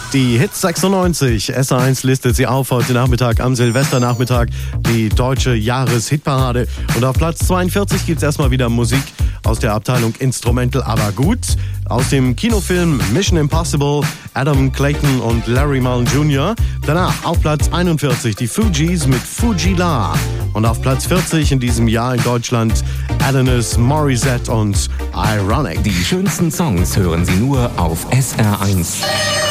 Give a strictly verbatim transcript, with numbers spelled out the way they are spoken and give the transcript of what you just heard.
Die Hits sechsundneunzig, S eins listet sie auf heute Nachmittag am Silvesternachmittag, die deutsche Jahreshitparade. Und auf Platz zweiundvierzig gibt's erstmal wieder Musik aus der Abteilung Instrumental, aber gut. Aus dem Kinofilm Mission Impossible, Adam Clayton und Larry Mullen Junior Danach auf Platz einundvierzig die Fugees mit Fugila. Und auf Platz vierzig in diesem Jahr in Deutschland Alanis Morissette und Ironic. Die schönsten Songs hören Sie nur auf S R eins.